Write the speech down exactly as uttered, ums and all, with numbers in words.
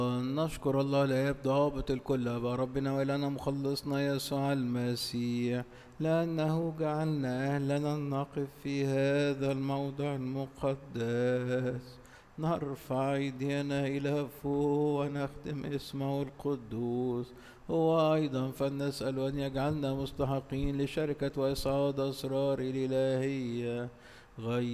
نشكر الله الآب ضابط الكل أبا ربنا وإلهنا مخلصنا يسوع المسيح، لأنه جعلنا أهلنا نقف في هذا الموضع المقدس، نرفع أيدينا إلى فوق ونخدم اسمه القدوس. هو أيضا فلنسأل أن يجعلنا مستحقين لشركة وإسعاد أسرار الإلهية غير